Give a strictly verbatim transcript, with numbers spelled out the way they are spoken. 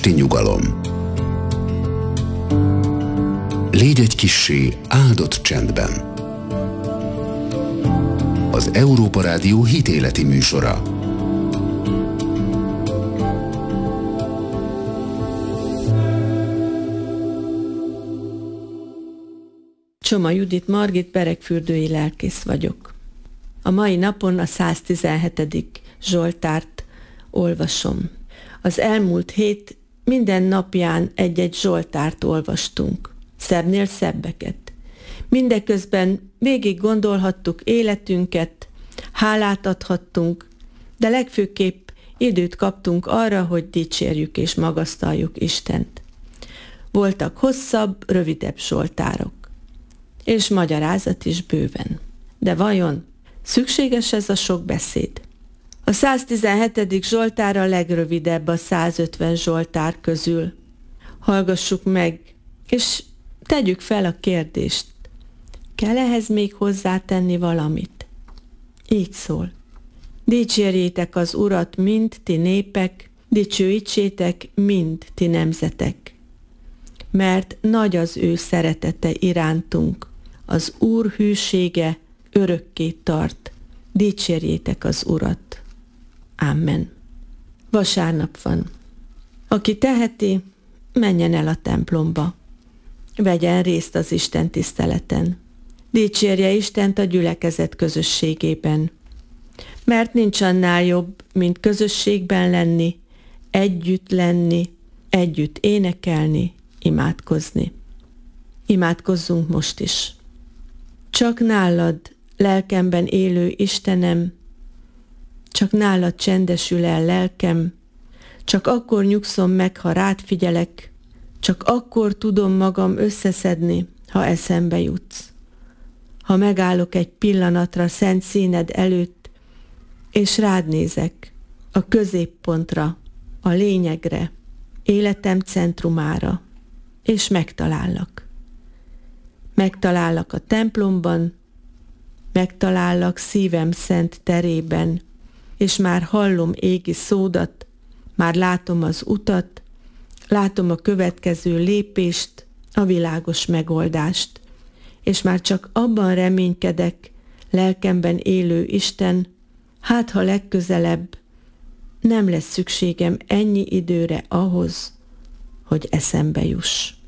esti nyugalom. Légy egy kissé áldott csendben. Az Európa Rádió hitéleti műsora. Csoma Judit Margit, beregfürdői lelkész vagyok. A mai napon a száztizenhetedik Zsoltárt olvasom. Az elmúlt hét minden napján egy-egy Zsoltárt olvastunk. Szebbnél szebbeket. Mindeközben végig gondolhattuk életünket, hálát adhattunk, de legfőképp időt kaptunk arra, hogy dicsérjük és magasztaljuk Istent. Voltak hosszabb, rövidebb zsoltárok, és magyarázat is bőven. De vajon szükséges ez a sok beszéd? A száztizenhetedik Zsoltár a legrövidebb a százötven Zsoltár közül. Hallgassuk meg, és tegyük fel a kérdést. Kell ehhez még hozzátenni valamit? Így szól. Dicsérjétek az Urat mind ti népek, dicsőítsétek mind ti nemzetek. Mert nagy az ő szeretete irántunk, az Úr hűsége örökké tart. Dicsérjétek az Urat. Amen. Vasárnap van. Aki teheti, menjen el a templomba. Vegyen részt az Isten tiszteleten. Dicsérje Istent a gyülekezet közösségében. Mert nincs annál jobb, mint közösségben lenni, együtt lenni, együtt énekelni, imádkozni. Imádkozzunk most is. Csak nálad, lelkemben élő Istenem, csak nálad csendesül el lelkem, csak akkor nyugszom meg, ha rád figyelek, csak akkor tudom magam összeszedni, ha eszembe jutsz. Ha megállok egy pillanatra szent színed előtt, és rád nézek, a középpontra, a lényegre, életem centrumára, és megtalállak. Megtalállak a templomban, megtalállak szívem szent terében, és már hallom égi szódat, már látom az utat, látom a következő lépést, a világos megoldást, és már csak abban reménykedek, lelkemben élő Isten, hát ha legközelebb nem lesz szükségem ennyi időre ahhoz, hogy eszembe juss.